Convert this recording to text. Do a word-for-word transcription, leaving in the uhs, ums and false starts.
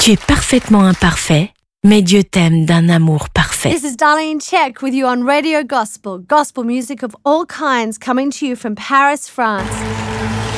Tu es parfaitement imparfait, mais Dieu t'aime d'un amour parfait. This is Darlene Check with you on Radio Gospel, gospel music of all kinds coming to you from Paris, France.